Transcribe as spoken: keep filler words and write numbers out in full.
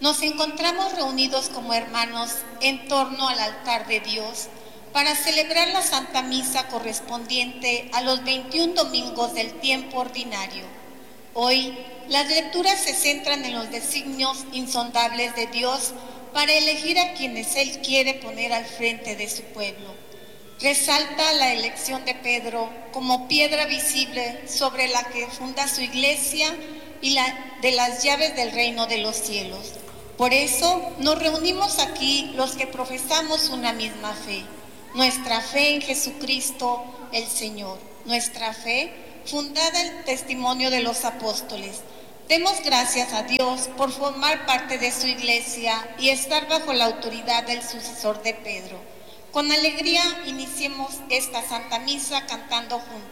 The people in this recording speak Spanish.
Nos encontramos reunidos como hermanos en torno al altar de Dios para celebrar la Santa Misa correspondiente a los veintiún domingos del tiempo ordinario. Hoy, las lecturas se centran en los designios insondables de Dios para elegir a quienes Él quiere poner al frente de su pueblo. Resalta la elección de Pedro como piedra visible sobre la que funda su iglesia y la de las llaves del reino de los cielos. Por eso nos reunimos aquí los que profesamos una misma fe, nuestra fe en Jesucristo el Señor, nuestra fe fundada en el testimonio de los apóstoles. Demos gracias a Dios por formar parte de su iglesia y estar bajo la autoridad del sucesor de Pedro. Con alegría iniciemos esta Santa Misa cantando juntos.